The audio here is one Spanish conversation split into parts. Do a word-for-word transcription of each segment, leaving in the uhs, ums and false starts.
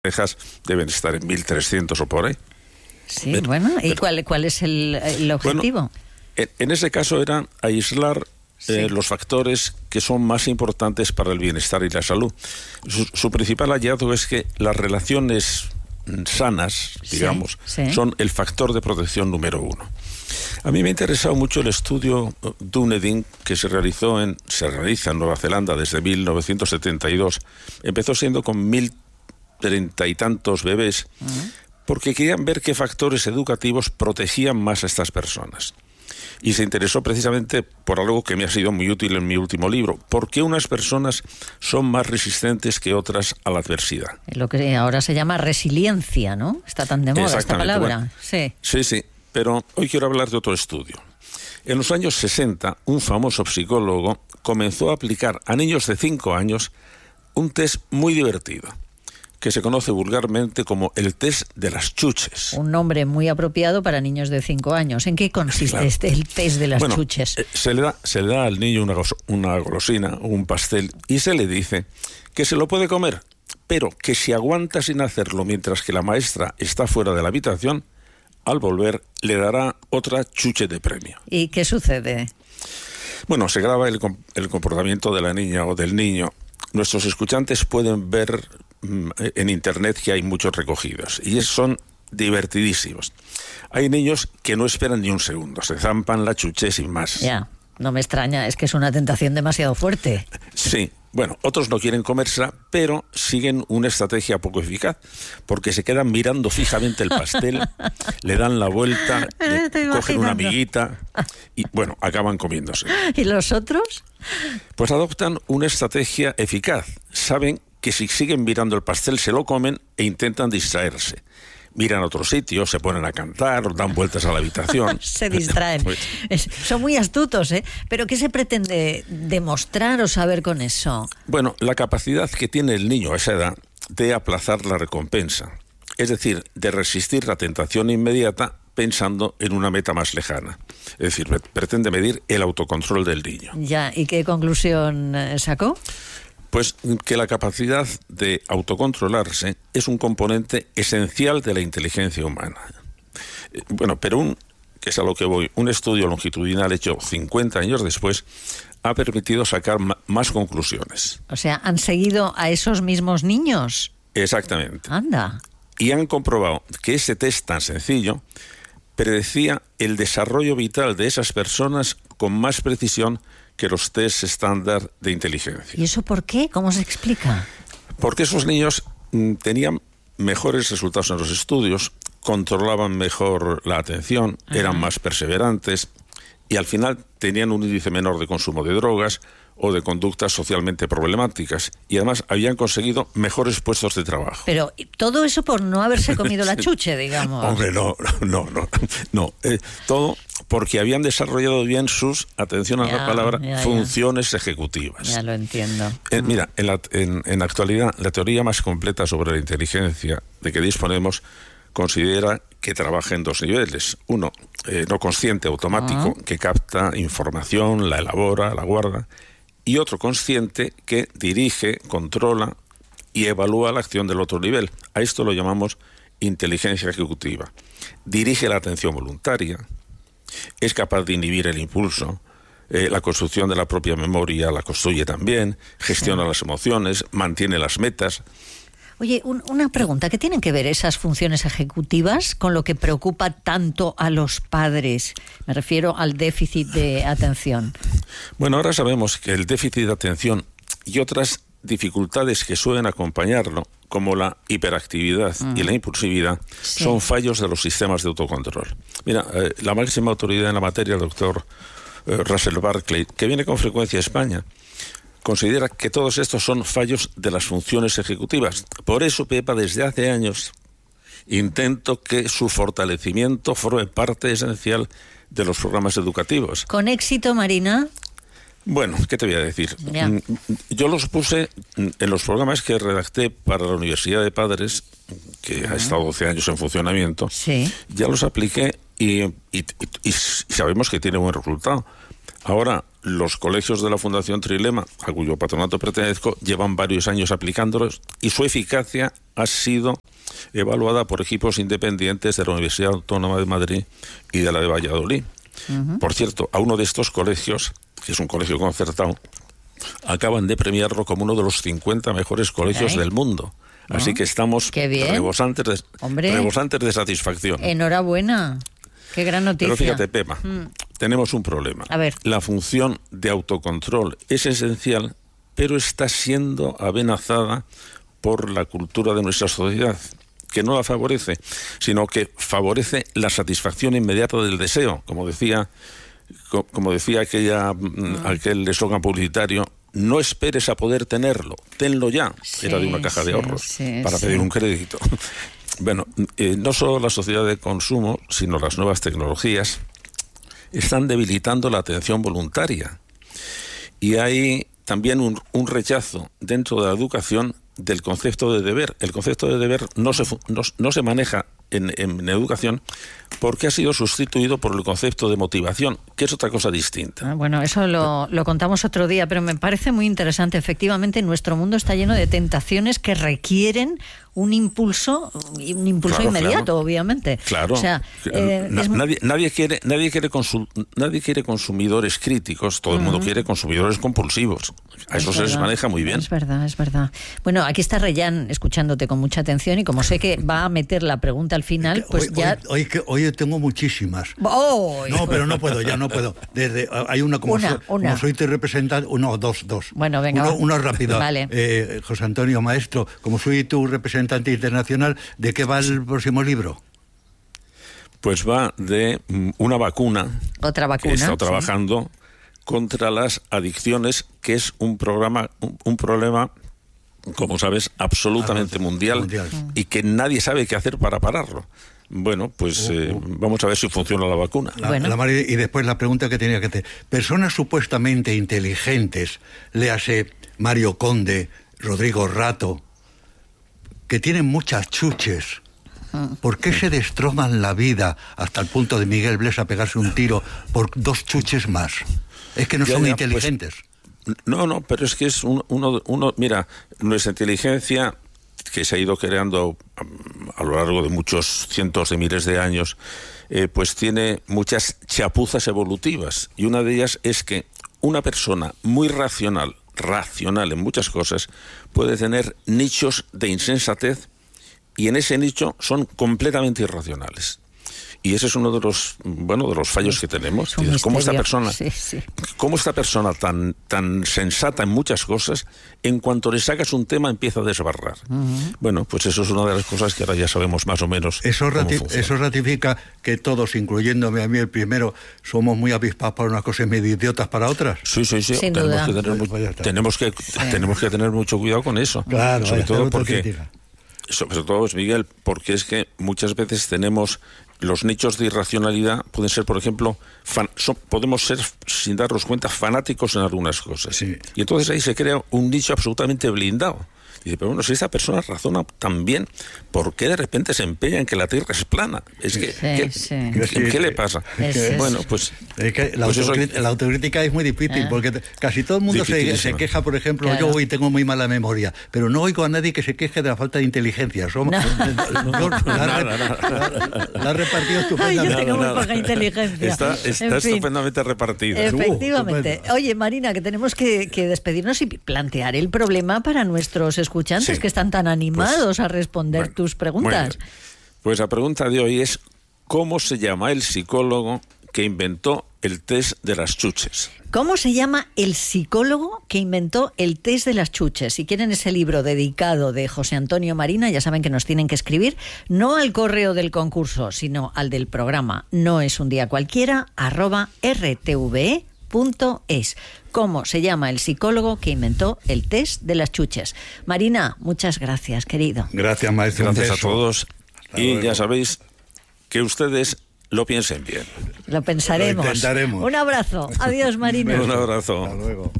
parejas deben estar en mil trescientos o por ahí. Sí, pero, bueno, ¿y pero, cuál, cuál es el, el objetivo? Bueno, en, en ese caso era aislar sí. eh, los factores que son más importantes para el bienestar y la salud. Su, su principal hallazgo es que las relaciones sanas, digamos, sí, sí. son el factor de protección número uno. A mí me ha interesado mucho el estudio Dunedin que se realizó en, se realiza en Nueva Zelanda desde mil novecientos setenta y dos. Empezó siendo con mil treinta y tantos bebés, uh-huh. porque querían ver qué factores educativos protegían más a estas personas. Y se interesó precisamente por algo que me ha sido muy útil en mi último libro, por qué unas personas son más resistentes que otras a la adversidad. Lo que ahora se llama resiliencia, ¿no? Está tan de moda esta palabra. Bueno, sí. sí, sí, pero hoy quiero hablar de otro estudio. En los años sesenta, un famoso psicólogo comenzó a aplicar a niños de cinco años un test muy divertido, que se conoce vulgarmente como el test de las chuches. Un nombre muy apropiado para niños de cinco años. ¿En qué consiste claro. este, el test de las bueno, chuches? Eh, se, le da, se le da al niño una, una golosina, un pastel, y se le dice que se lo puede comer, pero que si aguanta sin hacerlo mientras que la maestra está fuera de la habitación, al volver le dará otra chuche de premio. ¿Y qué sucede? Bueno, se graba el, el comportamiento de la niña o del niño. Nuestros escuchantes pueden ver en internet que hay muchos recogidos y son divertidísimos. Hay niños que no esperan ni un segundo, se zampan la chuche sin más. Ya, no me extraña, es que es una tentación demasiado fuerte. Sí, bueno, otros no quieren comérsela, pero siguen una estrategia poco eficaz, porque se quedan mirando fijamente el pastel, le dan la vuelta, le cogen una amiguita y, bueno, acaban comiéndose. ¿Y los otros? Pues adoptan una estrategia eficaz. Saben que si siguen mirando el pastel se lo comen e intentan distraerse. Miran a otro sitio, se ponen a cantar, dan vueltas a la habitación. Se distraen. Es, son muy astutos, ¿eh? ¿Pero qué se pretende demostrar o saber con eso? Bueno, la capacidad que tiene el niño a esa edad de aplazar la recompensa. Es decir, de resistir la tentación inmediata pensando en una meta más lejana. Es decir, pretende medir el autocontrol del niño. Ya, ¿y qué conclusión sacó? Pues que la capacidad de autocontrolarse es un componente esencial de la inteligencia humana. Bueno, pero un, que es a lo que voy, un estudio longitudinal hecho cincuenta años después ha permitido sacar ma- más conclusiones. O sea, ¿han seguido a esos mismos niños? Exactamente. Anda. Y han comprobado que ese test tan sencillo predecía el desarrollo vital de esas personas con más precisión que los test estándar de inteligencia. ¿Y eso por qué? ¿Cómo se explica? Porque esos niños mm, tenían mejores resultados en los estudios, controlaban mejor la atención, Ajá. eran más perseverantes y al final tenían un índice menor de consumo de drogas o de conductas socialmente problemáticas y además habían conseguido mejores puestos de trabajo. Pero todo eso por no haberse comido la chuche, digamos. Hombre, no, no, no, no. Eh, todo porque habían desarrollado bien sus, atención a ya, la palabra, ya, funciones ya. ejecutivas. Ya lo entiendo. Eh, mira, en la en, en la actualidad, la teoría más completa sobre la inteligencia de que disponemos considera que trabaja en dos niveles. Uno, eh, no consciente, automático, uh-huh. que capta información, la elabora, la guarda. Y otro consciente que dirige, controla y evalúa la acción del otro nivel. A esto lo llamamos inteligencia ejecutiva. Dirige la atención voluntaria, es capaz de inhibir el impulso, eh, la construcción de la propia memoria la construye también, gestiona sí. las emociones, mantiene las metas. Oye, un, una pregunta, ¿qué tienen que ver esas funciones ejecutivas con lo que preocupa tanto a los padres? Me refiero al déficit de atención. Bueno, ahora sabemos que el déficit de atención y otras dificultades que suelen acompañarlo, como la hiperactividad uh-huh. y la impulsividad, sí. son fallos de los sistemas de autocontrol. Mira, eh, la máxima autoridad en la materia, el doctor eh, Russell Barkley, que viene con frecuencia a España, considera que todos estos son fallos de las funciones ejecutivas. Por eso, Pepa, desde hace años intento que su fortalecimiento forme parte esencial de los programas educativos. ¿Con éxito, Marina? Bueno, ¿qué te voy a decir? Ya. Yo los puse en los programas que redacté para la Universidad de Padres, que uh-huh. ha estado doce años en funcionamiento. Sí. Ya los apliqué y, y, y, y sabemos que tiene buen resultado. Ahora, los colegios de la Fundación Trilema, a cuyo patronato pertenezco, llevan varios años aplicándolos y su eficacia ha sido evaluada por equipos independientes de la Universidad Autónoma de Madrid y de la de Valladolid. Uh-huh. Por cierto, a uno de estos colegios, que es un colegio concertado, acaban de premiarlo como uno de los cincuenta mejores colegios ¿Eh? del mundo. Así ¿No? que estamos rebosantes de, rebosantes de satisfacción. Enhorabuena. Qué gran noticia. Pero fíjate, Pepa, mm. tenemos un problema. A ver. La función de autocontrol es esencial, pero está siendo amenazada por la cultura de nuestra sociedad, que no la favorece, sino que favorece la satisfacción inmediata del deseo, como decía, como decía aquella, mm. aquel eslogan publicitario. No esperes a poder tenerlo, tenlo ya. Sí, era de una caja sí, de ahorros sí, para sí. pedir un crédito. Bueno, eh, no solo la sociedad de consumo, sino las nuevas tecnologías están debilitando la atención voluntaria. Y hay también un, un rechazo dentro de la educación del concepto de deber. El concepto de deber no se, no, no se maneja en, en educación porque ha sido sustituido por el concepto de motivación, que es otra cosa distinta. Ah, bueno, eso lo, lo contamos otro día, pero me parece muy interesante. Efectivamente, nuestro mundo está lleno de tentaciones que requieren un impulso, un impulso claro, inmediato, claro. obviamente. Claro. O sea, eh, Na, es... nadie, nadie quiere, nadie quiere consul, nadie quiere consumidores críticos. Todo uh-huh. el mundo quiere consumidores compulsivos. A eso se les maneja muy bien. Es verdad, es verdad. Bueno, aquí está Reyán escuchándote con mucha atención y como sé que va a meter la pregunta al final, pues hoy, ya. Hoy, hoy, hoy tengo muchísimas. Oh, no, pero no puedo, ya no puedo. Desde hay una como, una, so, una. como soy tu representante, no, dos, dos. Bueno, venga. Uno, uno rápido. Vale. Eh, José Antonio Maestro, como soy tu representante internacional, ¿de qué va el próximo libro? Pues va de una vacuna. Otra vacuna. Que he estado trabajando sí. contra las adicciones, que es un programa, un, un problema, como sabes, absolutamente ah, mundial, mundial y que nadie sabe qué hacer para pararlo. Bueno, pues uh, uh. Eh, vamos a ver si funciona la vacuna. La, bueno. la, y después la pregunta que tenía que hacer. Personas supuestamente inteligentes, léase Mario Conde, Rodrigo Rato, que tienen muchas chuches, ¿por qué se destrozan la vida hasta el punto de Miguel Blesa pegarse un tiro por dos chuches más? Es que no ya, son ya, inteligentes. Pues, no, no, pero es que es un, uno, uno... Mira, nuestra inteligencia, que se ha ido creando a lo largo de muchos cientos de miles de años, eh, pues tiene muchas chapuzas evolutivas. Y una de ellas es que una persona muy racional, racional en muchas cosas, puede tener nichos de insensatez y en ese nicho son completamente irracionales. Y ese es uno de los, bueno, de los fallos que tenemos. Es ¿Cómo esta persona, sí, sí. cómo esta persona tan, tan sensata en muchas cosas, en cuanto le sacas un tema empieza a desbarrar? Uh-huh. Bueno, pues eso es una de las cosas que ahora ya sabemos más o menos. Eso, cómo rati- eso ratifica que todos, incluyéndome a mí el primero, somos muy avispados para unas cosas y medio idiotas para otras. Sí, sí, sí. Sin tenemos duda. que tener, mu- tenemos que sí. tenemos que tener mucho cuidado con eso. Claro, sobre todo porque, crítica. sobre todo, Miguel, porque es que muchas veces tenemos los nichos de irracionalidad pueden ser, por ejemplo, fan, son, podemos ser, sin darnos cuenta, fanáticos en algunas cosas. Sí. Y entonces ahí se crea un nicho absolutamente blindado. Y dice, pero bueno, si esta persona razona tan bien, ¿por qué de repente se empeña en que la Tierra es plana? Es que, sí, ¿qué, sí. ¿qué, Sí, ¿qué sí. le pasa? Es, es. Bueno, pues... Es que la, pues autocrítica, eso... la autocrítica es muy difícil, ah. porque te, casi todo el mundo se, se queja, por ejemplo, claro. yo hoy tengo muy mala memoria, pero no oigo a nadie que se queje de la falta de inteligencia. Somos, no. yo, la, nada, nada. la ha repartido estupendamente. Ay, yo tengo nada, muy poca inteligencia. Está, está en estupendamente repartida. Efectivamente. Uh, Oye, Marina, que tenemos que, que despedirnos y plantear el problema para nuestros escuchantes sí. que están tan animados pues, a responder bueno, tus preguntas. Bueno, pues la pregunta de hoy es, ¿cómo se llama el psicólogo que inventó el test de las chuches? ¿Cómo se llama el psicólogo que inventó el test de las chuches? Si quieren ese libro dedicado de José Antonio Marina, ya saben que nos tienen que escribir, no al correo del concurso, sino al del programa No es un día cualquiera, arroba rtve punto es. ¿Cómo se llama el psicólogo que inventó el test de las chuches? Marina, muchas gracias, querido. Gracias, maestro. Gracias a todos. Hasta y luego. Ya sabéis que ustedes lo piensen bien. Lo pensaremos. Lo intentaremos. Un abrazo. Adiós, Marina. Un abrazo. Hasta luego.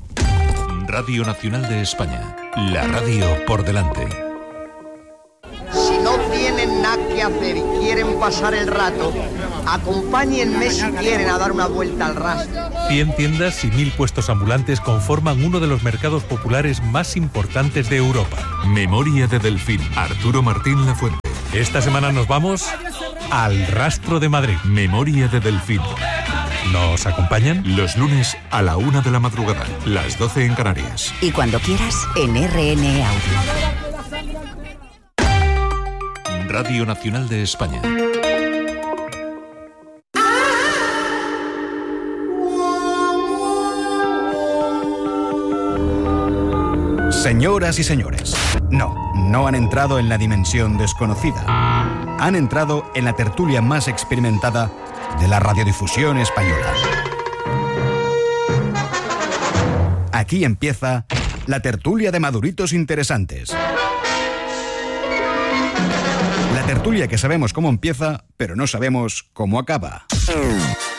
Radio Nacional de España. La radio por delante. Si no tiene tienen nada que hacer y quieren pasar el rato, acompáñenme si quieren a dar una vuelta al rastro. cien tiendas y mil puestos ambulantes conforman uno de los mercados populares más importantes de Europa. Memoria de Delfín, Arturo Martín Lafuente. Esta semana nos vamos al Rastro de Madrid. Memoria de Delfín. ¿Nos acompañan? Los lunes a la una de la madrugada, las doce en Canarias. Y cuando quieras, en R N Audio. Radio Nacional de España. Señoras y señores, no, no han entrado en la dimensión desconocida. Han entrado en la tertulia más experimentada de la radiodifusión española. Aquí empieza la tertulia de maduritos interesantes. La tertulia que sabemos cómo empieza, pero no sabemos cómo acaba.